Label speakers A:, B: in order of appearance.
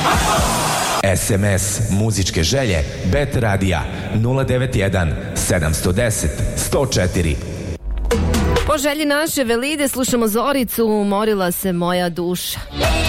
A: SMS muzičke želje Bet Radija 091 710 104.
B: Po želji naše Velide slušamo Zoricu, Morila se moja duša.